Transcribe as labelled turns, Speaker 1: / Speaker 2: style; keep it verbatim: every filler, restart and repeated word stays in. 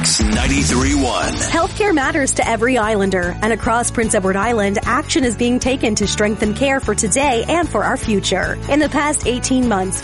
Speaker 1: X ninety-three point one.
Speaker 2: Healthcare matters to every Islander, and across Prince Edward Island, action is being taken to strengthen care for today and for our future. In the past eighteen months,